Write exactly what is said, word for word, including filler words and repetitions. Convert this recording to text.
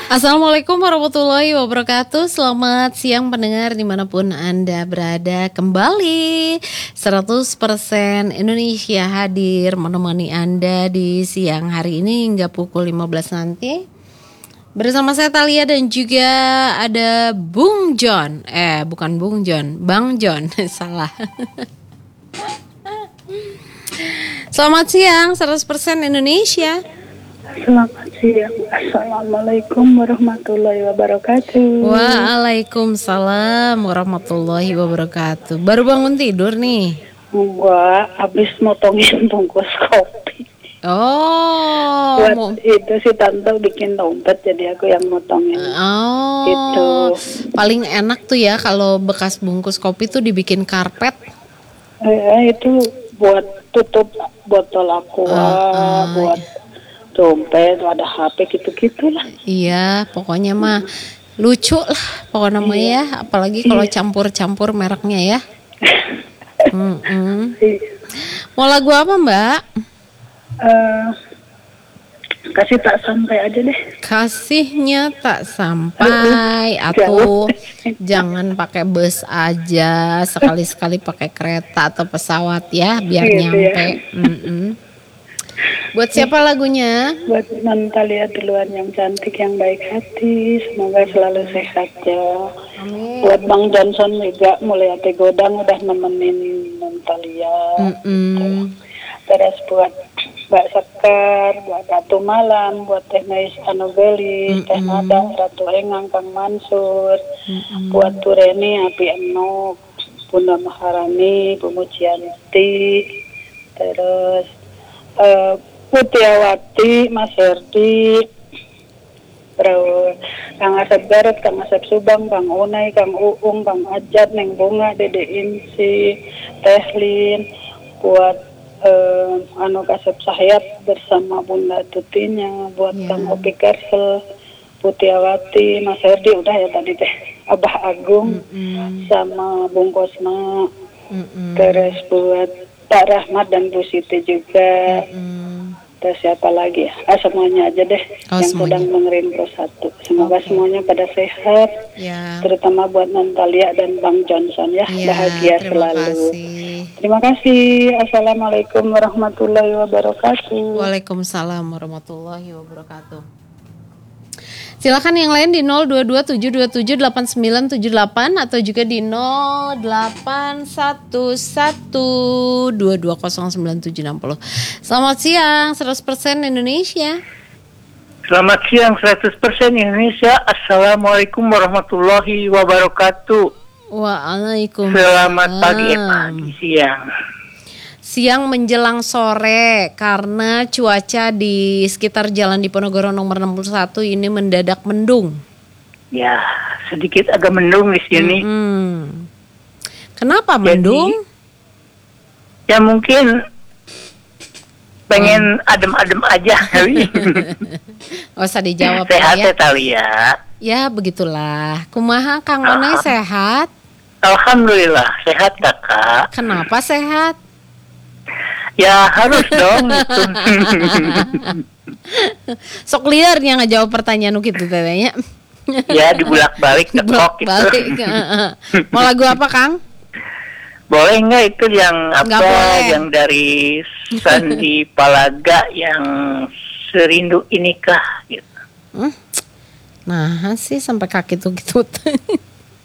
Assalamualaikum warahmatullahi wabarakatuh. Selamat siang pendengar dimanapun Anda berada. Kembali seratus persen Indonesia hadir menemani Anda di siang hari ini hingga pukul lima belas nanti. Bersama saya Thalia dan juga ada Bung John. Eh bukan Bung John, Bang John. Salah. Selamat siang seratus persen Indonesia. Selamat siang. Assalamualaikum warahmatullahi wabarakatuh. Waalaikumsalam warahmatullahi wabarakatuh. Baru bangun tidur nih? Enggak, habis motongin bungkus kopi. Oh, Buat mau... itu si tante bikin dompet, jadi aku yang motongin. Oh, itu paling enak tuh ya kalau bekas bungkus kopi tuh dibikin karpet. Eh, itu buat tutup botol aqua, uh, uh, buat dompet, ada H P gitu-gitu lah. Iya, pokoknya mah lucu lah pokoknya mah ya, apalagi kalau campur-campur mereknya ya. Mm-mm. Mau lagu apa Mbak? Uh, kasih tak sampai aja deh. Kasihnya tak sampai, atau jangan pakai bus aja, sekali-sekali pakai kereta atau pesawat ya biar gitu nyampe. Ya. Buat siapa lagunya? Buat non Thalia duluan yang cantik, yang baik hati, semoga selalu sehat ya. Amin. Buat Bang Johnson juga, mulai hati godang udah nemenin non Thalia. Terus buat Mbak Sekar, buat Ratu Malam, buat Teh Nais Anobeli, Teh Nada, Ratu Engang, Kang Mansur, Mm-mm. buat Tureni, Api Enok, Bunda Maharani, Bu Mujianti, terus Uh, Putiawati, Mas Herdi, terus Kang Asep Garut, Kang Asep Subang, Kang Unai, Kang Uung, Kang Ajat, Neng Bunga, Dede Insi, Tehlin, buat uh, Anu Kasep Sahyat bersama Bunda Tutinya, buat yeah. Kang Opi Kersel, Putiawati, Mas Herdi, udah ya tadi teh, Abah Agung, mm-mm. sama Bung Kosma, mm-mm. terus buat Pak Rahmat dan Bu Siti juga. Mm-hmm. Terus siapa lagi ya? Ah, semuanya aja deh oh, yang semuanya. Sedang dengerin Pro satu. Semoga okay. semuanya pada sehat. Yeah. Terutama buat non Thalia dan Bang Johnson ya. Yeah, bahagia terima selalu. Kasih. Terima kasih. Assalamualaikum warahmatullahi wabarakatuh. Waalaikumsalam warahmatullahi wabarakatuh. Silakan yang lain di nol dua dua tujuh dua tujuh delapan sembilan tujuh delapan atau juga di nol delapan satu satu dua dua nol sembilan tujuh enam nol. Selamat siang seratus persen Indonesia. Selamat siang seratus persen Indonesia. Assalamualaikum warahmatullahi wabarakatuh. Waalaikumsalam. Selamat pagi, pagi siang. Siang menjelang sore karena cuaca di sekitar Jalan Diponegoro nomor enam puluh satu ini mendadak mendung. Ya, sedikit agak mendung di sini. Mm-hmm. Kenapa Jadi, mendung? Ya mungkin pengen hmm. adem-adem aja kali. Gak usah dijawab sehat ya. Sehat ya. Ya begitulah. Kumaha Kang Onai sehat? Alhamdulillah sehat kakak. Kenapa sehat? Ya harus dong gitu. Sok liar yang ngejawab pertanyaan gitu tetenya. Ya dibulak-balik tekok gitu. Mau lagu apa Kang? Boleh nggak itu yang apa yang dari Sandi Palaga yang Serindu Inikah gitu. Hmm? Nah sih sampai kaki tuh gitu.